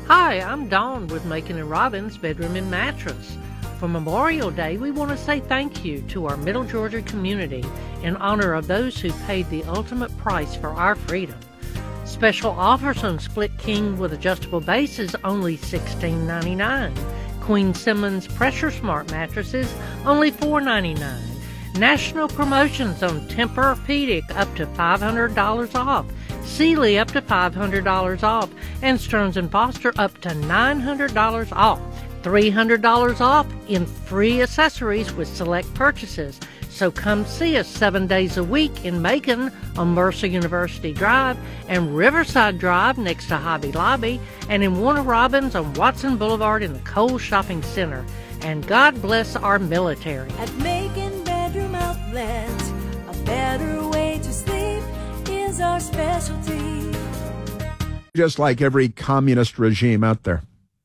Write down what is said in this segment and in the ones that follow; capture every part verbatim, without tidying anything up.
Hi, I'm Dawn with Macon and Robbins Bedroom and Mattress. For Memorial Day, we want to say thank you to our Middle Georgia community in honor of those who paid the ultimate price for our freedom. Special offers on Split King with adjustable bases only sixteen ninety-nine. Queen Simmons Pressure Smart mattresses only four ninety-nine. National promotions on Tempur-Pedic up to five hundred dollars off. Sealy up to five hundred dollars off, and Stearns and Foster up to nine hundred dollars off. three hundred dollars off in free accessories with select purchases. So come see us seven days a week in Macon on Mercer University Drive and Riverside Drive next to Hobby Lobby, and in Warner Robins on Watson Boulevard in the Kohl's Shopping Center. And God bless our military. At Macon Bedroom Outlet, a better way to sleep is our specialty. Just like every communist regime out there.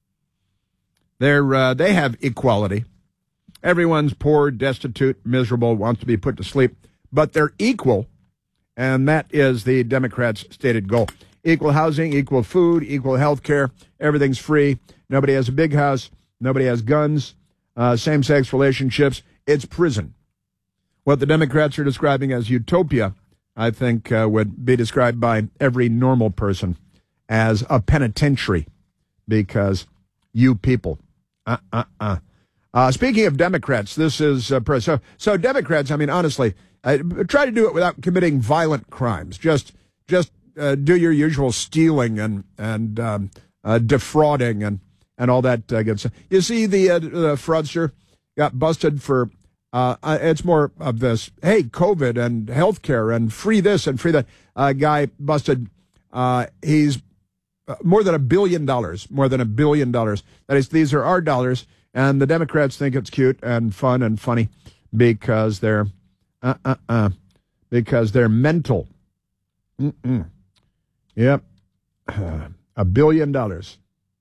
They're, uh, they have equality. Everyone's poor, destitute, miserable, wants to be put to sleep, but they're equal, and that is the Democrats' stated goal. Equal housing, equal food, equal health care, everything's free. Nobody has a big house, nobody has guns, uh, same-sex relationships. It's prison. What the Democrats are describing as utopia, I think, uh, would be described by every normal person as a penitentiary, because you people, uh, uh, uh. Uh, speaking of Democrats, this is uh, press. So, so Democrats, I mean, honestly, uh, try to do it without committing violent crimes. Just, just uh, do your usual stealing and and um, uh, defrauding and and all that uh, good stuff. You see, the, uh, the fraudster got busted for. Uh, it's more of this. Hey, COVID and healthcare and free this and free that. Uh, guy busted. Uh, he's more than a billion dollars. More than a billion dollars. That is, these are our dollars. And the Democrats think it's cute and fun and funny because they're, uh, uh, uh, because they're mental. Mm-mm. Yep. Uh, a billion dollars.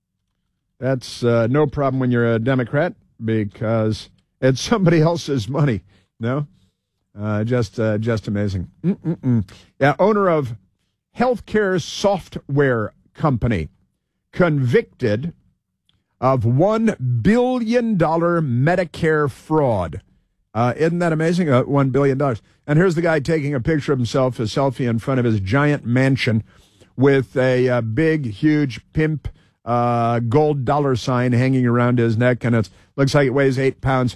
That's uh, no problem when you're a Democrat because it's somebody else's money. No? Uh, just, uh, just amazing. Mm-mm-mm. Yeah, owner of healthcare software company convicted of one billion dollars Medicare fraud. Uh, isn't that amazing? Uh, one billion dollars. And here's the guy taking a picture of himself, a selfie in front of his giant mansion with a, uh big, huge pimp uh, gold dollar sign hanging around his neck, and it looks like it weighs eight pounds.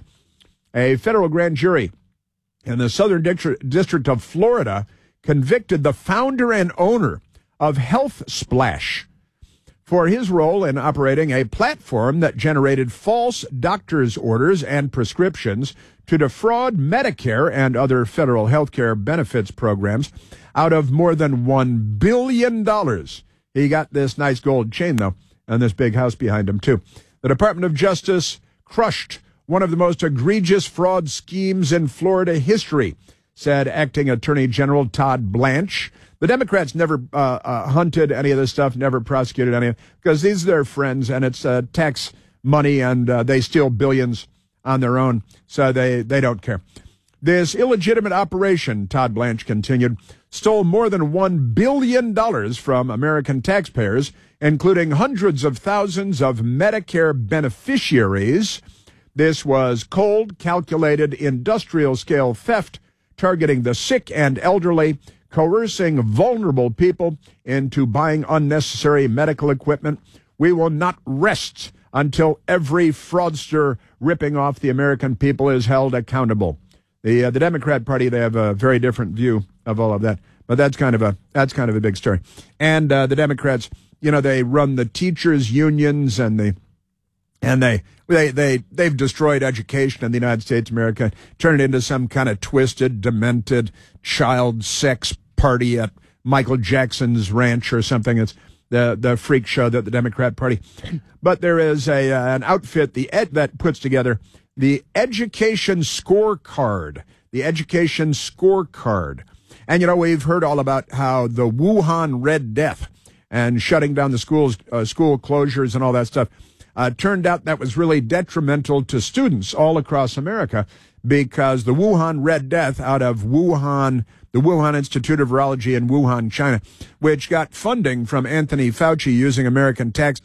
A federal grand jury in the Southern District of Florida convicted the founder and owner of Health Splash for his role in operating a platform that generated false doctor's orders and prescriptions to defraud Medicare and other federal health care benefits programs out of more than one billion dollars. He got this nice gold chain, though, and this big house behind him, too. The Department of Justice crushed one of the most egregious fraud schemes in Florida history, said Acting Attorney General Todd Blanche. The Democrats never uh, uh, hunted any of this stuff, never prosecuted any of it, because these are their friends, and it's uh, tax money, and uh, they steal billions on their own, so they, they don't care. This illegitimate operation, Todd Blanche continued, stole more than one billion dollars from American taxpayers, including hundreds of thousands of Medicare beneficiaries. This was cold, calculated, industrial-scale theft targeting the sick and elderly, coercing vulnerable people into buying unnecessary medical equipment. We will not rest until every fraudster ripping off the American people is held accountable. The uh, the Democrat Party, they have a very different view of all of that, but that's kind of a that's kind of a big story. And uh, the Democrats, you know, they run the teachers' unions, and the and they they they they've destroyed education in the United States of America, turned it into some kind of twisted, demented child sex party at Michael Jackson's ranch or something. It's the the freak show that the Democrat Party. But there is a uh, an outfit the ed, that puts together the Education Scorecard. The Education Scorecard. And, you know, we've heard all about how the Wuhan Red Death and shutting down the schools, uh, school closures and all that stuff, uh, turned out that was really detrimental to students all across America, because the Wuhan Red Death out of Wuhan, the Wuhan Institute of Virology in Wuhan, China, which got funding from Anthony Fauci using American tax